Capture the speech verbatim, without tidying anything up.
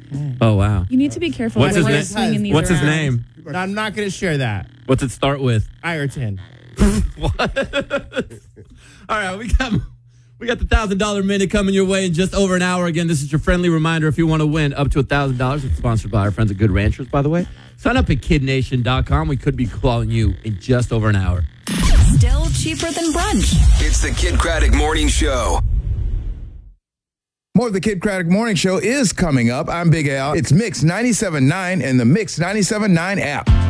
Oh, wow. You need to be careful. What's his, when na- you're swinging these What's his around. name? But I'm not going to share that. What's it start with? Ireton. What? All right, we got we got the one thousand dollars minute coming your way in just over an hour. Again, this is your friendly reminder if you want to win up to one thousand dollars. It's sponsored by our friends at Good Ranchers, by the way. Sign up at kid nation dot com. We could be calling you in just over an hour. Still cheaper than brunch. It's the Kid Craddock Morning Show. More of the Kid Craddock Morning Show is coming up. I'm Big Al. It's Mix ninety-seven point nine and the Mix ninety-seven point nine app.